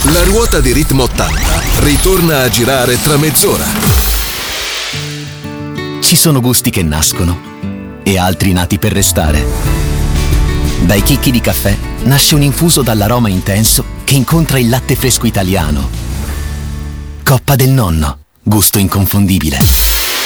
La ruota di Ritmo 80 ritorna a girare tra mezz'ora. Ci sono gusti che nascono e altri nati per restare. Dai chicchi di caffè nasce un infuso dall'aroma intenso che incontra il latte fresco italiano. Coppa del Nonno, gusto inconfondibile.